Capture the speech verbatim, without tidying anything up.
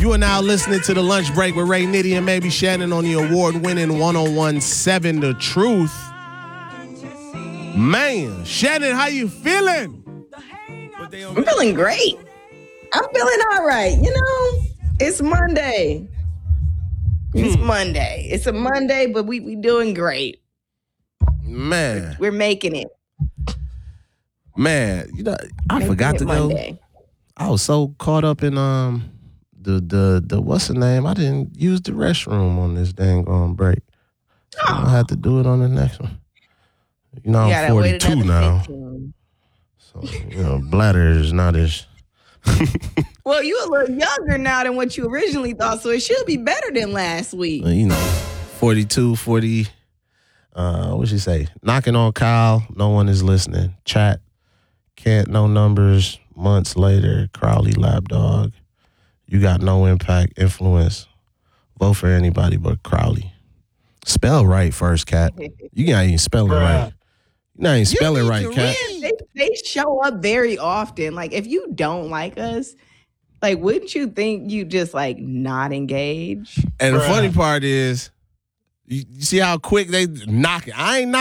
You are now listening to The Lunch Break with Ray Nitty and maybe Shannon on the award-winning one oh one point seven The Truth. Man, Shannon, how you feeling? I'm feeling great. I'm feeling all right. You know, it's Monday. It's hmm. Monday. It's a Monday, but we we doing great. Man. We're, we're making it. Man, you know, I making forgot to Monday. go. I was so caught up in um the the the what's the name? I didn't use the restroom on this dang on break. So oh. I had to do it on the next one. You know, I'm forty-two now. fifteen. So, you know, bladder is not as... Well, you a little younger now than what you originally thought, so it should be better than last week. You know, forty-two, forty, uh, what'd she say? Knocking on Kyle, no one is listening. Chat, can't no numbers, months later, Crowley Lapdog, you got no impact, influence, vote for anybody but Crowley. Spell right first, Cat. You can't even spell it right. You're not even spelling right, Cat. They, they show up very often. Like, if you don't like us, like, wouldn't you think you just, like, not engage? And Bruh. The funny part is, you, you see how quick they knock it. I ain't knocking.